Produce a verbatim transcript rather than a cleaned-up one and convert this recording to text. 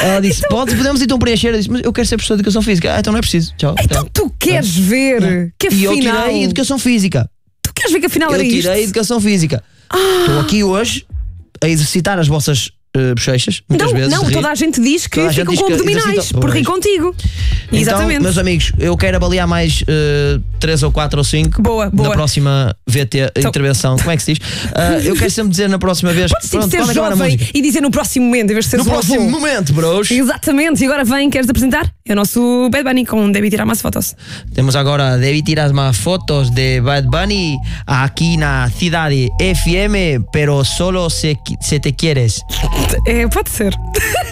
Ela disse: então... Pode, podemos então preencher. Eu disse: Mas eu quero ser professor de educação física. Ah, então não é preciso. Tchau. Então tu queres ver não. que E afinal. eu tirei educação física. Tu queres ver que afinal eu era isto? Eu tirei educação física. Estou ah. aqui hoje a exercitar as vossas uh, bochechas. Muitas não, vezes. não, rir. toda a gente diz que toda ficam com abdominais por rir contigo. Então, exatamente. meus amigos, eu quero avaliar mais uh, três ou quatro ou cinco boa, boa. na próxima V T então... intervenção. Como é que se diz? Uh, eu quero sempre dizer na próxima vez. Podes Pronto, ser jovem e dizer no próximo momento, em vez de ser no próximo avô. momento, bros. Exatamente. E agora vem, queres apresentar? É o nosso Bad Bunny com Debí tirar mais fotos. Temos agora Debí tirar más fotos de Bad Bunny aqui na cidade F M, pero solo se, se te quieres. É, pode ser.